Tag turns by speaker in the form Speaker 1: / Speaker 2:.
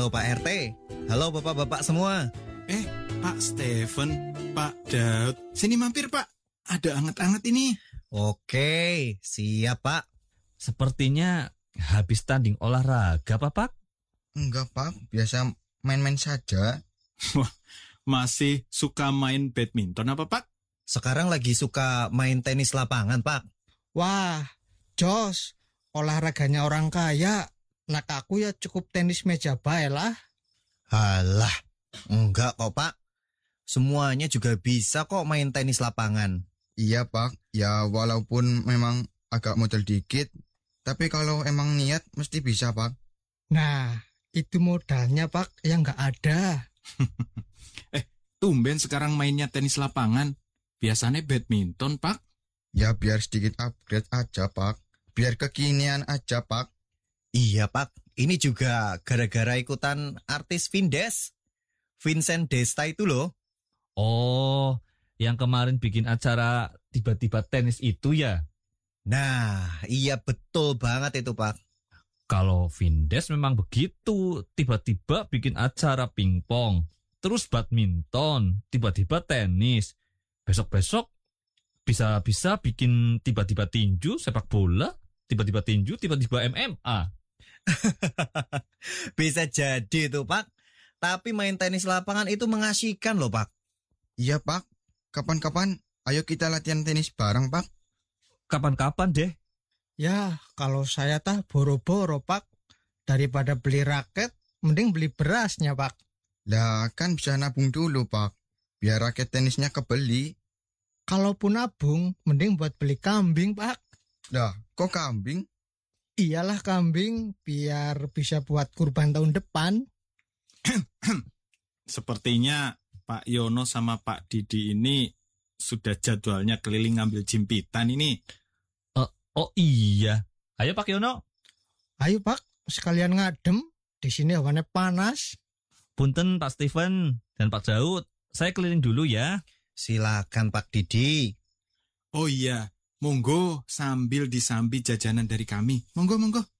Speaker 1: Halo Pak RT, halo bapak-bapak semua.
Speaker 2: Pak Steven, Pak Daud, sini mampir Pak. Ada anget-anget ini.
Speaker 1: Oke, siap Pak.
Speaker 3: Sepertinya habis tanding olahraga, Pak?
Speaker 4: Enggak, Pak. Biasa main-main saja.
Speaker 2: Wah, masih suka main badminton apa Pak?
Speaker 1: Sekarang lagi suka main tenis lapangan Pak.
Speaker 5: Wah, jos, olahraganya orang kaya. Nak aku ya cukup tenis meja bae lah.
Speaker 1: Halah, enggak kok Pak. Semuanya juga bisa kok main tenis lapangan.
Speaker 4: Iya, Pak. Ya, walaupun memang agak modal dikit, tapi kalau emang niat mesti bisa, Pak.
Speaker 5: Nah, itu modalnya Pak yang nggak ada.
Speaker 2: Tumben sekarang mainnya tenis lapangan. Biasanya badminton Pak.
Speaker 4: Ya, biar sedikit upgrade aja, Pak. Biar kekinian aja, Pak.
Speaker 1: Iya Pak, ini juga gara-gara ikutan artis Vindes. Vincent Desta itu loh.
Speaker 3: Oh, yang kemarin bikin acara tiba-tiba tenis itu ya?
Speaker 1: Nah, iya betul banget itu Pak.
Speaker 3: Kalau Vindes memang begitu, tiba-tiba bikin acara pingpong, terus badminton, tiba-tiba tenis. Besok-besok bisa-bisa bikin tiba-tiba tinju, sepak bola, tiba-tiba tinju, tiba-tiba MMA.
Speaker 1: Bisa jadi tuh Pak. Tapi main tenis lapangan itu mengasihkan loh Pak.
Speaker 4: Iya, Pak. Kapan-kapan ayo kita latihan tenis bareng, Pak.
Speaker 3: Kapan-kapan deh.
Speaker 5: Ya, kalau saya tah boro-boro Pak. Daripada beli raket, mending beli berasnya Pak.
Speaker 4: Lah, kan bisa nabung dulu, Pak. Biar raket tenisnya kebeli.
Speaker 5: Kalaupun nabung, mending buat beli kambing Pak.
Speaker 4: Lah, kok kambing?
Speaker 5: Iyalah kambing, biar bisa buat kurban tahun depan.
Speaker 2: Sepertinya Pak Yono sama Pak Didi ini sudah jadwalnya keliling ngambil jimpitan ini.
Speaker 3: Oh iya. Ayo Pak Yono.
Speaker 5: Ayo Pak, sekalian ngadem. Di sini hawannya panas.
Speaker 3: Punten Pak Steven dan Pak Daud. Saya keliling dulu ya.
Speaker 1: Silakan Pak Didi.
Speaker 2: Oh iya, monggo sambil disambi jajanan dari kami. Monggo.